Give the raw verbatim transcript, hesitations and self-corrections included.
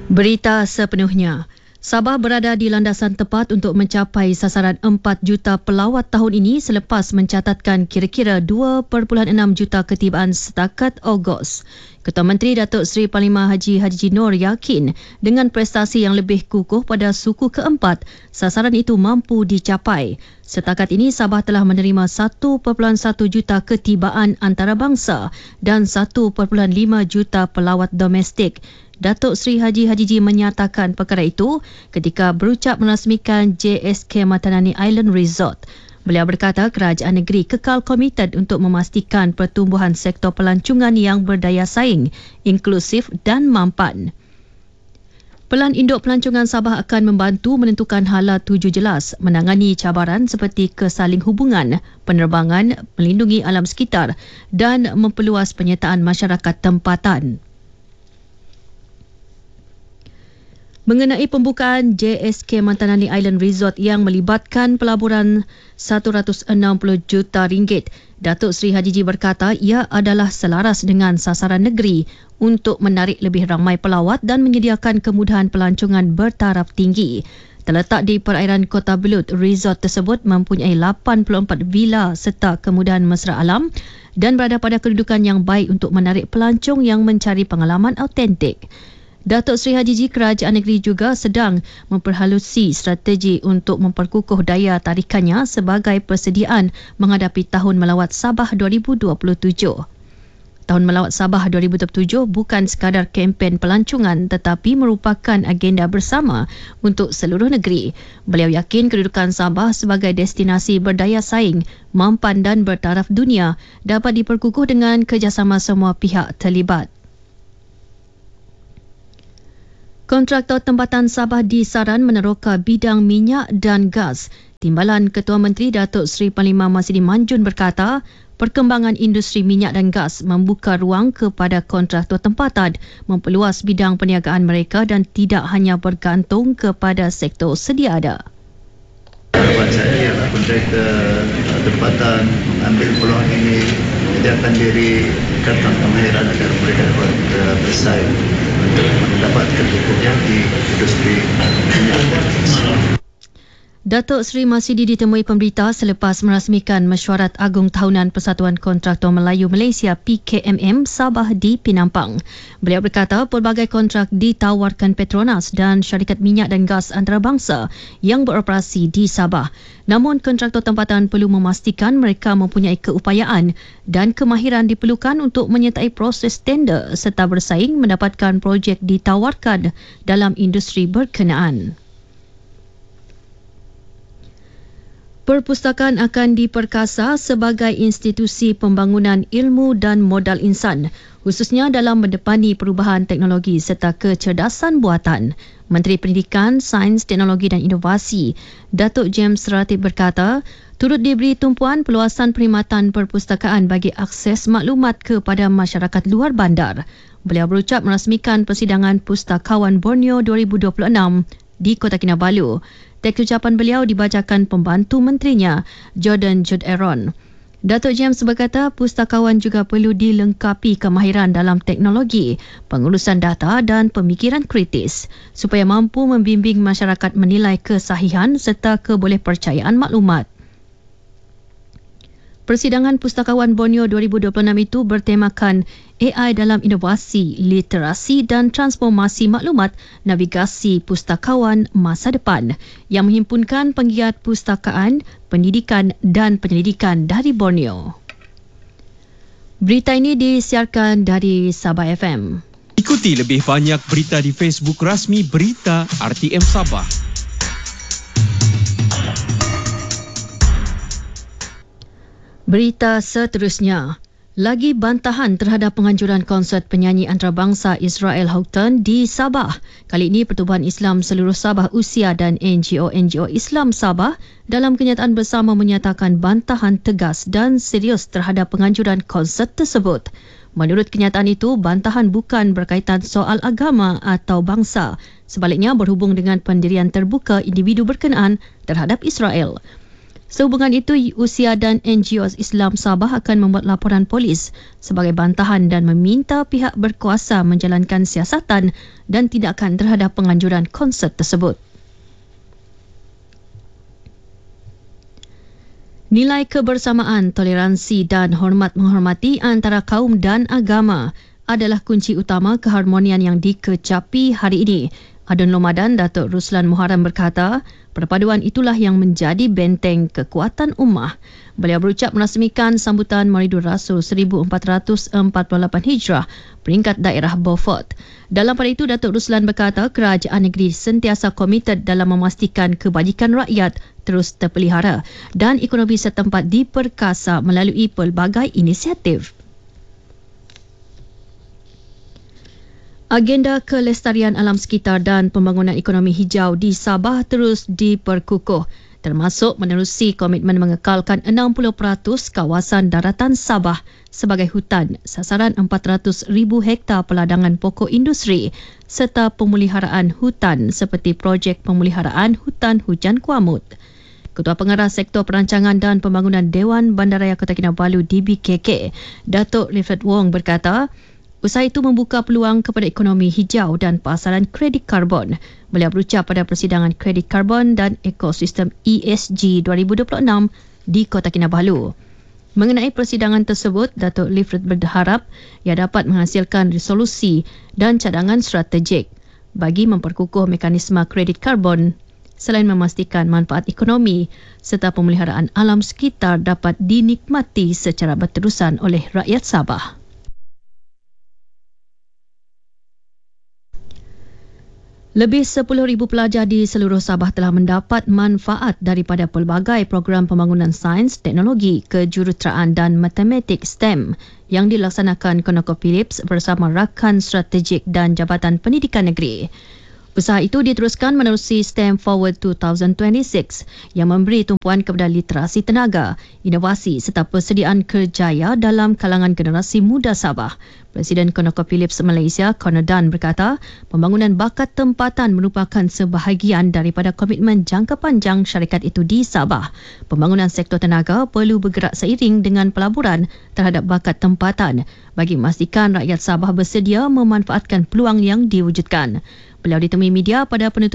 Berita sepenuhnya. Sabah berada di landasan tepat untuk mencapai sasaran empat juta pelawat tahun ini selepas mencatatkan kira-kira dua perpuluhan enam juta ketibaan setakat Ogos. Ketua Menteri Datuk Seri Panglima Haji Haji Noor yakin dengan prestasi yang lebih kukuh pada suku keempat, sasaran itu mampu dicapai. Setakat ini Sabah telah menerima satu perpuluhan satu juta ketibaan antarabangsa dan satu perpuluhan lima juta pelawat domestik. Datuk Seri Haji Hajiji menyatakan perkara itu ketika berucap merasmikan J S K Matanani Island Resort. Beliau berkata kerajaan negeri kekal komited untuk memastikan pertumbuhan sektor pelancongan yang berdaya saing, inklusif dan mampan. Pelan Induk Pelancongan Sabah akan membantu menentukan hala tuju jelas, menangani cabaran seperti kesaling hubungan, penerbangan, melindungi alam sekitar dan memperluas penyertaan masyarakat tempatan. Mengenai pembukaan J S K Matanani Island Resort yang melibatkan pelaburan seratus enam puluh juta ringgit, Datuk Seri Hajiji berkata ia adalah selaras dengan sasaran negeri untuk menarik lebih ramai pelawat dan menyediakan kemudahan pelancongan bertaraf tinggi. Terletak di perairan Kota Belud, resort tersebut mempunyai lapan puluh empat villa serta kemudahan mesra alam dan berada pada kedudukan yang baik untuk menarik pelancong yang mencari pengalaman autentik. Datuk Seri Hajiji kerajaan negeri juga sedang memperhalusi strategi untuk memperkukuh daya tarikannya sebagai persediaan menghadapi Tahun Melawat Sabah dua ribu dua puluh tujuh. Tahun Melawat Sabah dua ribu dua puluh tujuh bukan sekadar kempen pelancongan tetapi merupakan agenda bersama untuk seluruh negeri. Beliau yakin kedudukan Sabah sebagai destinasi berdaya saing, mampan dan bertaraf dunia dapat diperkukuh dengan kerjasama semua pihak terlibat. Kontraktor tempatan Sabah disaran meneroka bidang minyak dan gas. Timbalan Ketua Menteri Datuk Seri Panglima Masidi Manjun berkata, perkembangan industri minyak dan gas membuka ruang kepada kontraktor tempatan memperluas bidang perniagaan mereka dan tidak hanya bergantung kepada sektor sedia ada. Harapan saya ialah kontraktor tempatan ambil peluang ini, menyediakan diri, tingkatkan kemahiran agar mereka dapat bersaing untuk mendapatkan pekerjaan di industri minyak dan gas. Datuk Seri Masidi ditemui pemberita selepas merasmikan Mesyuarat Agung Tahunan Persatuan Kontraktor Melayu Malaysia P K M M Sabah di Pinampang. Beliau berkata pelbagai kontrak ditawarkan Petronas dan syarikat minyak dan gas antarabangsa yang beroperasi di Sabah. Namun kontraktor tempatan perlu memastikan mereka mempunyai keupayaan dan kemahiran diperlukan untuk menyertai proses tender serta bersaing mendapatkan projek ditawarkan dalam industri berkenaan. Perpustakaan akan diperkasa sebagai institusi pembangunan ilmu dan modal insan, khususnya dalam mendepani perubahan teknologi serta kecerdasan buatan. Menteri Pendidikan, Sains, Teknologi dan Inovasi, Datuk James Ratib berkata, turut diberi tumpuan peluasan perkhidmatan perpustakaan bagi akses maklumat kepada masyarakat luar bandar. Beliau berucap merasmikan persidangan Pustakawan Borneo dua ribu dua puluh enam di Kota Kinabalu. Teks ucapan beliau dibacakan pembantu menterinya, Jordan Jude Aaron. Datuk James berkata pustakawan juga perlu dilengkapi kemahiran dalam teknologi, pengurusan data dan pemikiran kritis supaya mampu membimbing masyarakat menilai kesahihan serta kebolehpercayaan maklumat. Persidangan Pustakawan Borneo dua ribu dua puluh enam itu bertemakan A I dalam inovasi, literasi dan transformasi maklumat navigasi pustakawan masa depan yang menghimpunkan penggiat pustakaan, pendidikan dan penyelidikan dari Borneo. Berita ini disiarkan dari Sabah F M. Ikuti lebih banyak berita di Facebook rasmi Berita R T M Sabah. Berita seterusnya, lagi bantahan terhadap penganjuran konsert penyanyi antarabangsa Israel Houghton di Sabah. Kali ini Pertubuhan Islam Seluruh Sabah Usia dan N G O-N G O Islam Sabah dalam kenyataan bersama menyatakan bantahan tegas dan serius terhadap penganjuran konsert tersebut. Menurut kenyataan itu, bantahan bukan berkaitan soal agama atau bangsa. Sebaliknya berhubung dengan pendirian terbuka individu berkenaan terhadap Israel. Sehubungan itu, Usia dan N G O Islam Sabah akan membuat laporan polis sebagai bantahan dan meminta pihak berkuasa menjalankan siasatan dan tindakan terhadap penganjuran konsert tersebut. Nilai kebersamaan, toleransi dan hormat menghormati antara kaum dan agama adalah kunci utama keharmonian yang dikecapi hari ini. Adun Lomadan Datuk Ruslan Muharram berkata, perpaduan itulah yang menjadi benteng kekuatan ummah. Beliau berucap merasmikan sambutan Maulidur Rasul seribu empat ratus empat puluh lapan Hijrah peringkat daerah Beaufort. Dalam pada itu, Datuk Ruslan berkata kerajaan negeri sentiasa komited dalam memastikan kebajikan rakyat terus terpelihara dan ekonomi setempat diperkasa melalui pelbagai inisiatif. Agenda kelestarian alam sekitar dan pembangunan ekonomi hijau di Sabah terus diperkukuh, termasuk menerusi komitmen mengekalkan enam puluh peratus kawasan daratan Sabah sebagai hutan, sasaran empat ratus ribu hektar peladangan pokok industri serta pemuliharaan hutan seperti projek pemuliharaan hutan hujan Kuamut. Ketua Pengarah Sektor Perancangan dan Pembangunan Dewan Bandaraya Kota Kinabalu D B K K, Datuk Clifford Wong berkata, usaha itu membuka peluang kepada ekonomi hijau dan pasaran kredit karbon. Beliau berucap pada persidangan kredit karbon dan ekosistem E S G dua ribu dua puluh enam di Kota Kinabalu. Mengenai persidangan tersebut, Datuk Clifford berharap ia dapat menghasilkan resolusi dan cadangan strategik bagi memperkukuh mekanisme kredit karbon selain memastikan manfaat ekonomi serta pemeliharaan alam sekitar dapat dinikmati secara berterusan oleh rakyat Sabah. Lebih sepuluh ribu pelajar di seluruh Sabah telah mendapat manfaat daripada pelbagai program pembangunan sains, teknologi, kejuruteraan dan matematik STEM yang dilaksanakan ConocoPhillips bersama rakan strategik dan Jabatan Pendidikan Negeri. Usaha itu diteruskan menerusi STEM Forward dua ribu dua puluh enam yang memberi tumpuan kepada literasi tenaga, inovasi serta persediaan kerjaya dalam kalangan generasi muda Sabah. Presiden ConocoPhillips Malaysia, Conor Dunn berkata, pembangunan bakat tempatan merupakan sebahagian daripada komitmen jangka panjang syarikat itu di Sabah. Pembangunan sektor tenaga perlu bergerak seiring dengan pelaburan terhadap bakat tempatan bagi memastikan rakyat Sabah bersedia memanfaatkan peluang yang diwujudkan. Beliau ditemui media pada penutupan